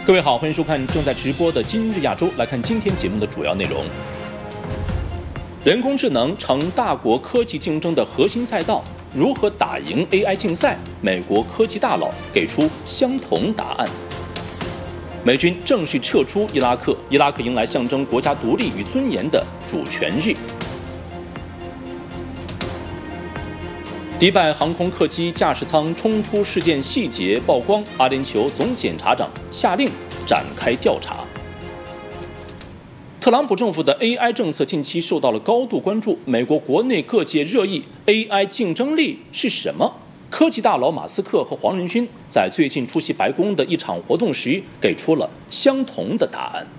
各位好，欢迎收看正在直播的今日亚洲。来看今天节目的主要内容：人工智能成大国科技竞争的核心赛道，如何打赢 AI 竞赛？美国科技大佬给出相同答案。美军正式撤出伊拉克，伊拉克迎来象征国家独立与尊严的主权日。迪拜航空客机驾驶舱冲突事件细节曝光，阿联酋总检察长下令展开调查。特朗普政府的 AI 政策近期受到了高度关注，美国国内各界热议 AI 竞争力是什么？科技大佬马斯克和黄仁勋在最近出席白宫的一场活动时，给出了相同的答案。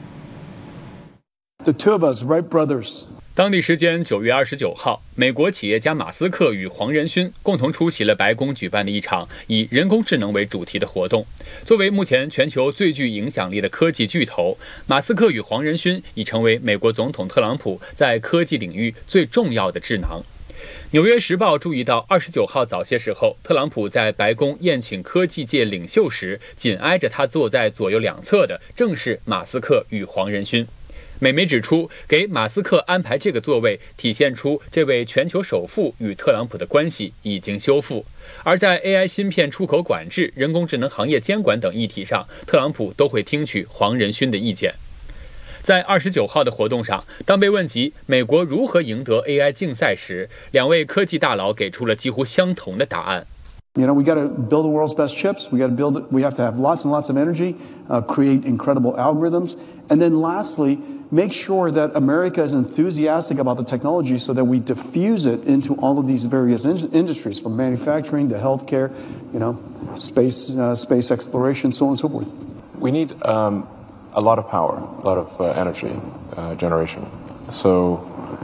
The two of us, Wright brothers. 当地时间9月29号，美国企业家马斯克与黄仁勋共同出席了白宫举办的一场以人工智能为主题的活动。作为目前全球最具影响力的科技巨头，马斯克与黄仁勋已成为美国总统特朗普在科技领域最重要的智囊。纽约时报注意到29号早些时候，特朗普在白宫宴请科技界领袖时，紧挨着他坐在左右两侧的正是马斯克与黄仁勋。美媒指出，给马斯克安排这个座位，体现出这位全球首富与特朗普的关系已经修复。而在 AI 芯片出口管制、人工智能行业监管等议题上，特朗普都会听取黄仁勋的意见。在29号的活动上，当被问及美国如何赢得 AI 竞赛时，两位科技大佬给出了几乎相同的答案。 We got to build the world's best chips. We have to have lots and lots of energy, create incredible algorithms, and then lastly, make sure that America is enthusiastic about the technology so that we diffuse it into all of these various industries, from manufacturing to healthcare, space exploration, so on and so forth. We need a lot of power, a lot of energy generation. So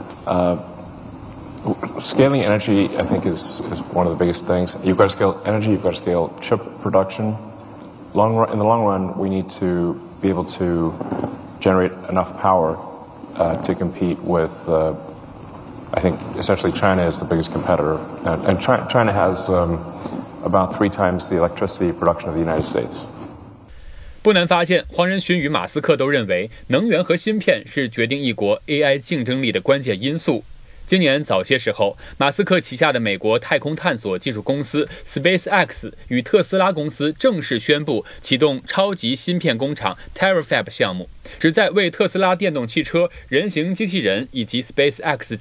scaling energy, I think, is one of the biggest things. You've got to scale energy, you've got to scale chip production. In the long run, we need to be able to generate enough power to compete with, I think, essentially China is the biggest competitor. And China has about 3 times the electricity production of the United States. 不难发现，黄仁勋与马斯克都认为，能源和芯片是决定一国 AI 竞争力的关键因素。今年早些时候，马斯克旗下的美国太空探索技术公司 SpaceX 与特斯拉公司正式宣布启动超级芯片工厂 Terafab 项目，旨在为特斯拉电动汽车、人形机器人以及 SpaceX